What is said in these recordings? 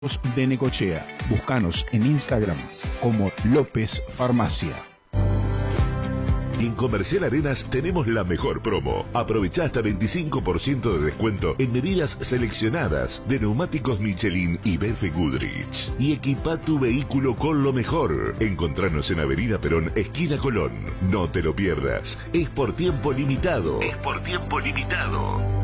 de Necochea. Búscanos en Instagram como López Farmacia. En Comercial Arenas tenemos la mejor promo. Aprovecha hasta 25% de descuento en medidas seleccionadas de neumáticos Michelin y BF Goodrich. Y equipa tu vehículo con lo mejor. Encontranos en Avenida Perón, esquina Colón. No te lo pierdas. Es por tiempo limitado. Es por tiempo limitado.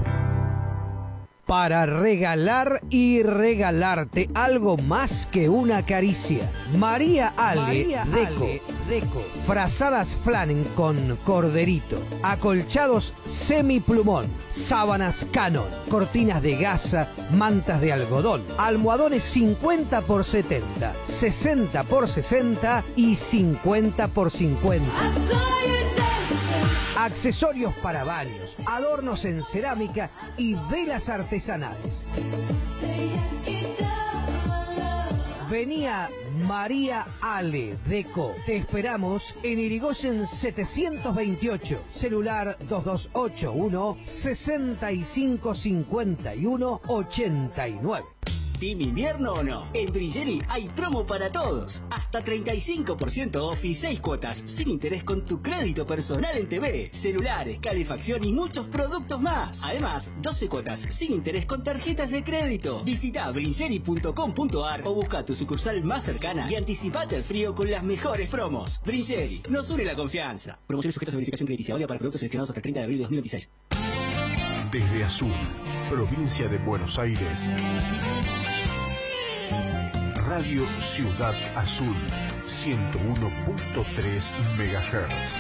Para regalar y regalarte algo más que una caricia. María Ale Deco. Frazadas flan con corderito. Acolchados semiplumón. Sábanas Canon. Cortinas de gasa. Mantas de algodón. Almohadones 50 por 70. 60 por 60 y 50 por 50. Accesorios para baños, adornos en cerámica y velas artesanales. Venía María Ale Deco. Te esperamos en Irigoyen 728, celular 2281 6551 89. ¿Team invierno o no? En Bringeri hay promo para todos. Hasta 35% off y 6 cuotas sin interés con tu crédito personal en TV, celulares, calefacción y muchos productos más. Además, 12 cuotas sin interés con tarjetas de crédito. Visita bringeri.com.ar o busca tu sucursal más cercana y anticipate al frío con las mejores promos. Bringeri, nos une la confianza. Promociones sujetas a verificación crediticia, válida para productos seleccionados hasta el 30 de abril de 2026. Desde Azul, provincia de Buenos Aires. Radio Ciudad Azul, 101.3 MHz.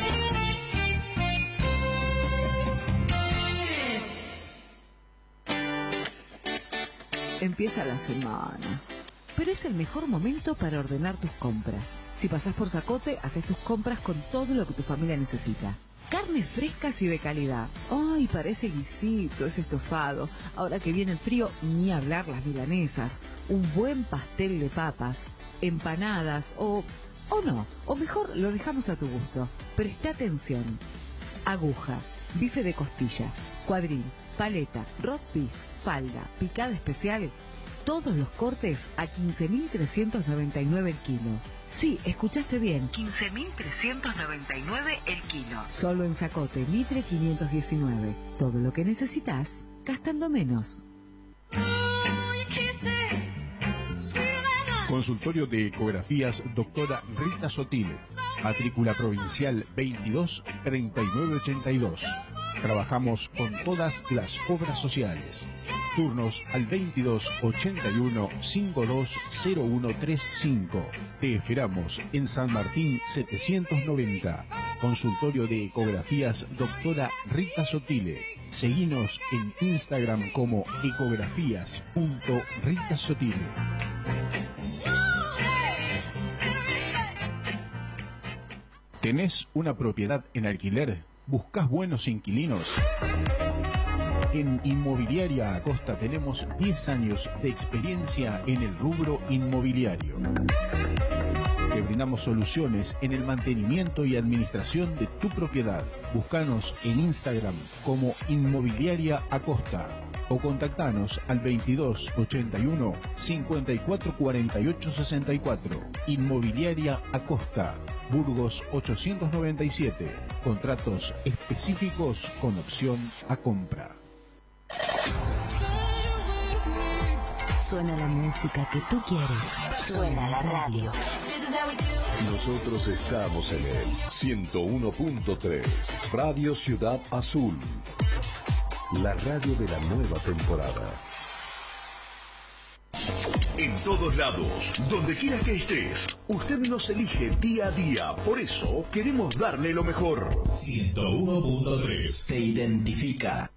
Empieza la semana, pero es el mejor momento para ordenar tus compras. Si pasás por Zacote, haces tus compras con todo lo que tu familia necesita. Carnes frescas y de calidad. ¡Ay, parece guisito ese estofado! Ahora que viene el frío, ni hablar las milanesas. Un buen pastel de papas, empanadas o no. O mejor, lo dejamos a tu gusto. Presta atención. Aguja, bife de costilla, cuadril, paleta, roast beef, falda, picada especial. Todos los cortes a 15.399 el kilo. Sí, escuchaste bien. 15.399 el kilo. Solo en Zacote, Mitre 519. Todo lo que necesitas, gastando menos. Consultorio de Ecografías Doctora Rita Sotile. Matrícula provincial 22 3982. Trabajamos con todas las obras sociales. Turnos al 22 81 520135. Te esperamos en San Martín 790. Consultorio de Ecografías Doctora Rita Sotile. Seguinos en Instagram como ecografías.ritasotile. ¿Tenés una propiedad en alquiler? ¿Buscás buenos inquilinos? En Inmobiliaria Acosta tenemos 10 años de experiencia en el rubro inmobiliario. Te brindamos soluciones en el mantenimiento y administración de tu propiedad. Búscanos en Instagram como Inmobiliaria Acosta o contactanos al 22 81 54 48 64. Inmobiliaria Acosta, Burgos 897. Contratos específicos con opción a compra. Suena la música que tú quieres. Suena la radio. Nosotros estamos en el 101.3 Radio Ciudad Azul, la radio de la nueva temporada. En todos lados, donde quiera que estés, usted nos elige día a día. Por eso queremos darle lo mejor. 101.3 Se identifica